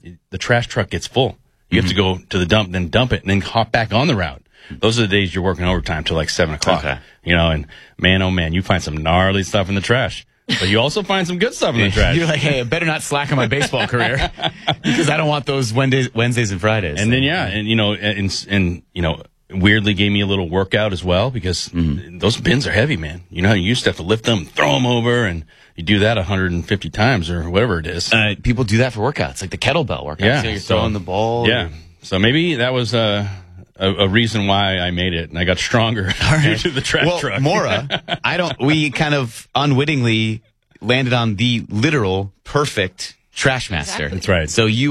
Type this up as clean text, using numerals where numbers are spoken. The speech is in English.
the trash truck gets full. You have to go to the dump, then dump it, and then hop back on the route. Those are the days you're working overtime till like 7 o'clock. Okay. And man, oh man, you find some gnarly stuff in the trash. But you also find some good stuff in the trash. You're like, hey, I better not slack on my baseball career because I don't want those Wednesdays and Fridays. And then, weirdly gave me a little workout as well because those bins are heavy, man. You know how you used to have to lift them, throw them over, and you do that 150 times or whatever it is. People do that for workouts, like the kettlebell workouts. Yeah. So you're throwing the ball. Yeah. So maybe that was a reason why I made it, and I got stronger due to the trash truck. Maura, we kind of unwittingly landed on the literal perfect trash master. That's right. So you